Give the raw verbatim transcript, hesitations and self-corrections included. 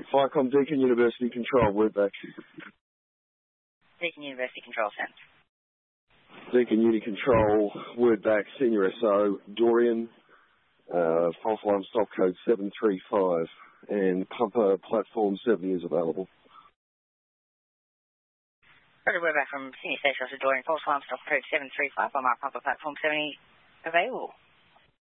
Firecom Deakin University Control, wordback. Deakin University Control, sent. Deakin Uni Control, wordback, Senior S O, Dorian, uh, false alarm stop code seven three five, and pumper platform seventy is available. Roger, wordback from Senior Station Officer Dorian, false alarm stop code seven three five on our pumper platform seventy available.